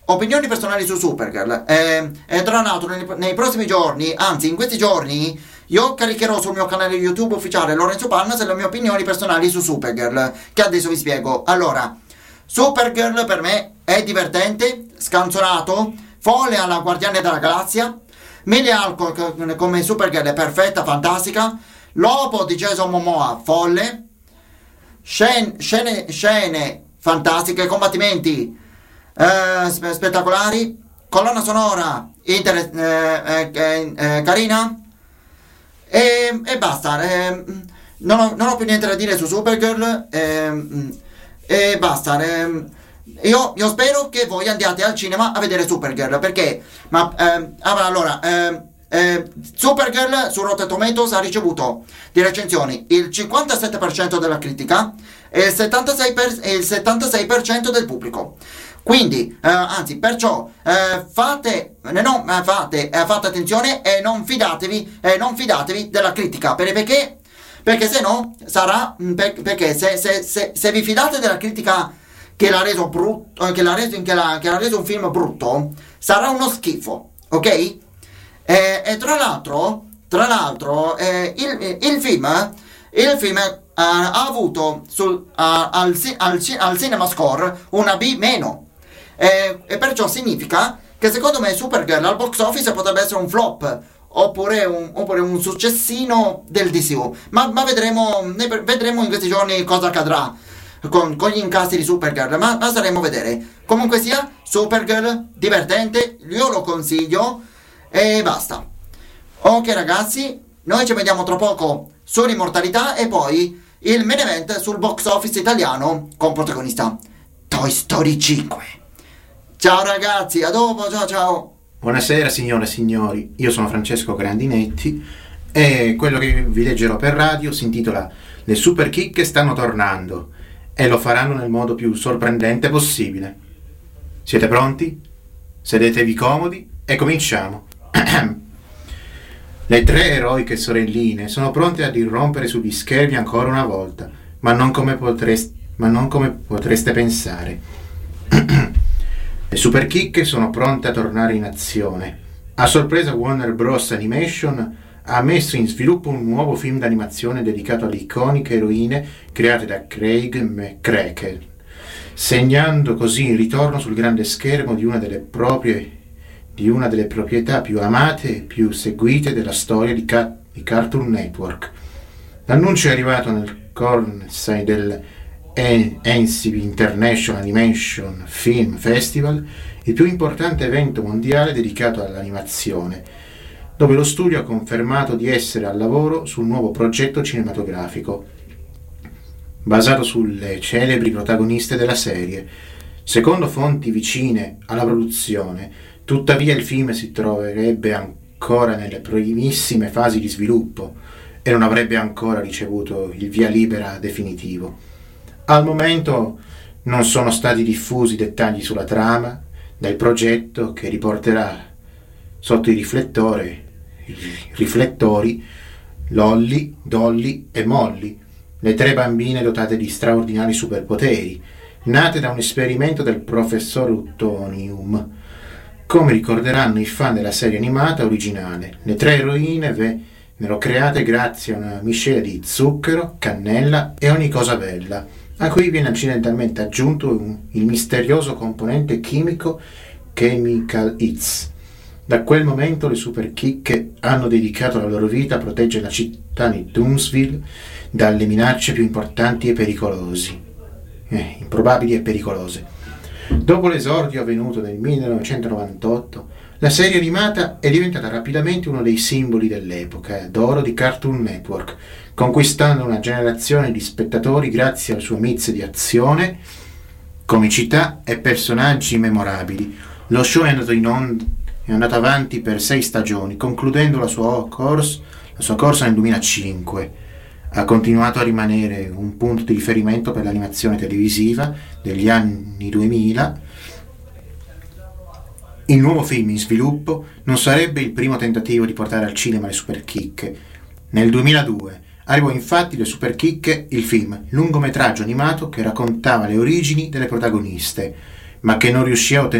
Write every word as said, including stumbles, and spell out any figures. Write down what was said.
opinioni personali su Supergirl. E, e tra l'altro nei, nei prossimi giorni, anzi in questi giorni, io caricherò sul mio canale YouTube ufficiale Lorenzo Palmas le mie opinioni personali su Supergirl, che adesso vi spiego. Allora, Supergirl per me è divertente, scanzonato, folle alla Guardiane della Galassia. Millie Alcock come Supergirl è perfetta, fantastica. Lobo di Jason Momoa, folle. Scene, scene, scene fantastiche, combattimenti eh, spettacolari, colonna sonora inter- eh, eh, eh, carina e, e basta. Eh, non, ho, non ho più niente da dire su Supergirl eh, e basta. Eh, io, io spero che voi andiate al cinema a vedere Supergirl, perché ma eh, allora eh, Eh, Supergirl su Rotten Tomatoes ha ricevuto di recensioni il cinquantasette per cento della critica e il settantasei per cento, e il settantasei per cento del pubblico. Quindi, eh, anzi, perciò eh, fate, no, fate, eh, fate attenzione e non fidatevi, eh, non fidatevi della critica, perché, perché se no sarà, per, perché se, se, se, se vi fidate della critica che l'ha reso brutto, che l'ha reso, che l'ha, che l'ha reso un film brutto, sarà uno schifo, ok? E, e tra l'altro, tra l'altro eh, il, il film, il film eh, ha avuto sul, uh, al, al, al Cinema Score una B meno, e, e perciò significa che secondo me Supergirl al box office potrebbe essere un flop oppure un, oppure un successino del D C U, ma, ma vedremo, ne, vedremo in questi giorni cosa accadrà con, con gli incassi di Supergirl, ma, ma saremo a vedere. Comunque sia, Supergirl divertente, io lo consiglio. E basta. Ok ragazzi, noi ci vediamo tra poco sull'Immortalità e poi il main event sul box office italiano con protagonista Toy Story cinque. Ciao ragazzi, a dopo, ciao ciao. Buonasera signore e signori, io sono Francesco Grandinetti e quello che vi leggerò per radio si intitola Le super chicche stanno tornando e lo faranno nel modo più sorprendente possibile. Siete pronti? Sedetevi comodi e cominciamo. Le tre eroiche sorelline sono pronte ad irrompere sugli schermi ancora una volta, ma non come potreste, ma non come potreste pensare. Le super chicche sono pronte a tornare in azione. A sorpresa Warner Bros. Animation ha messo in sviluppo un nuovo film d'animazione dedicato alle iconiche eroine create da Craig McCracken, segnando così il ritorno sul grande schermo di una delle proprie di una delle proprietà più amate e più seguite della storia di, Ca- di Cartoon Network. L'annuncio è arrivato nel corso del N C B International Animation Film Festival, il più importante evento mondiale dedicato all'animazione, dove lo studio ha confermato di essere al lavoro sul nuovo progetto cinematografico, basato sulle celebri protagoniste della serie. Secondo fonti vicine alla produzione, tuttavia il film si troverebbe ancora nelle primissime fasi di sviluppo e non avrebbe ancora ricevuto il via libera definitivo. Al momento non sono stati diffusi dettagli sulla trama del progetto che riporterà sotto i riflettori, i riflettori Lolly, Dolly e Molly, le tre bambine dotate di straordinari superpoteri, nate da un esperimento del professor Utonium. Come ricorderanno i fan della serie animata originale, le tre eroine vennero create grazie a una miscela di zucchero, cannella e ogni cosa bella, a cui viene accidentalmente aggiunto un, il misterioso componente chimico Chemical X. Da quel momento le super chicche hanno dedicato la loro vita a proteggere la città di Doomsville dalle minacce più importanti e pericolosi, eh, improbabili e pericolose. Dopo l'esordio avvenuto nel millenovecentonovantotto, la serie animata è diventata rapidamente uno dei simboli dell'epoca d'oro di Cartoon Network, conquistando una generazione di spettatori grazie al suo mix di azione, comicità e personaggi memorabili. Lo show è andato in onda, è andato avanti per sei stagioni, concludendo la sua corsa, la sua corsa nel duemilacinque. Ha continuato a rimanere un punto di riferimento per l'animazione televisiva degli anni duemila. Il nuovo film in sviluppo non sarebbe il primo tentativo di portare al cinema le super chicche. Nel duemiladue arrivò infatti Le super chicche, il film lungometraggio animato che raccontava le origini delle protagoniste, ma che non riuscì a ottenere